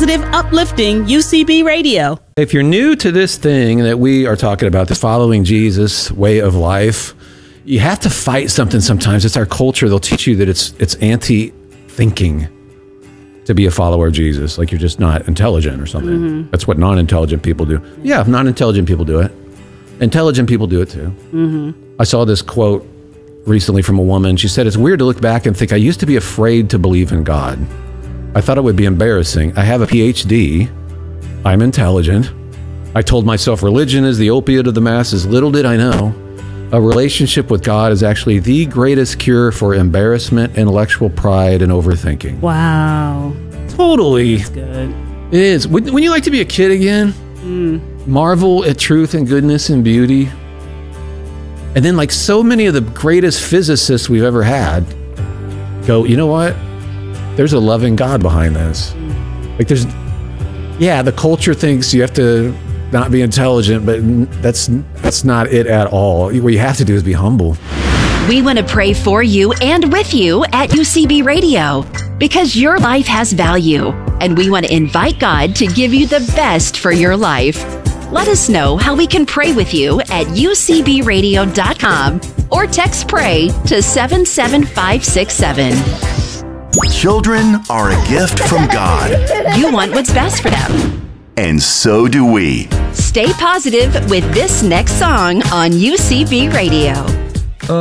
positive, uplifting UCB Radio. If you're new to this thing that we are talking about, this following Jesus way of life, you have to fight something sometimes. It's our culture. They'll teach you that it's anti-thinking to be a follower of Jesus. Like you're just not intelligent or something. Mm-hmm. That's what non-intelligent people do. Yeah, non-intelligent people do it. Intelligent people do it too. Mm-hmm. I saw this quote recently from a woman. She said, "It's weird to look back and think I used to be afraid to believe in God. I thought it would be embarrassing. I have a PhD. I'm intelligent. I told myself religion is the opiate of the masses. Little did I know, a relationship with God is actually the greatest cure for embarrassment, intellectual pride, and overthinking." Wow. Totally. That's good. It is. Wouldn't you like to be a kid again? Marvel at truth and goodness and beauty. And then like so many of the greatest physicists we've ever had go, you know what? There's a loving God behind this. Like the culture thinks you have to not be intelligent, but that's not it at all. What you have to do is be humble. We want to pray for you and with you at UCB Radio because your life has value, and we want to invite God to give you the best for your life. Let us know how we can pray with you at ucbradio.com or text PRAY to 77567. Children are a gift from God. You want what's best for them. And so do we. Stay positive with this next song on UCB Radio.